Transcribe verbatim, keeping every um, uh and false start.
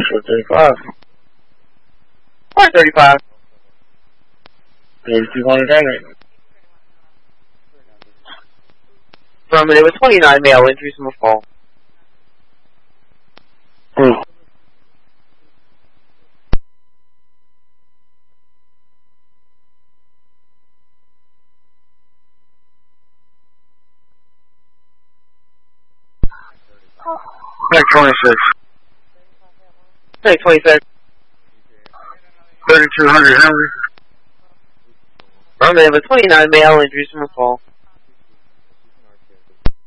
for thirty-five. Or thirty-five. thirty-two hundred damage. Affirmative, a twenty-nine male entries from a fall. Who? Like twenty-six. Hey, twenty-six. thirty-two hundred Henry. Affirmative, a twenty-nine male entries from a fall.